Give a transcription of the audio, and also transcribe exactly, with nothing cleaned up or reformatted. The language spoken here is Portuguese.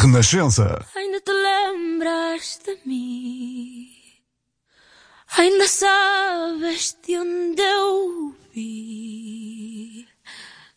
Renascença. Ainda te lembras de mim? Ainda sabes de onde eu vim?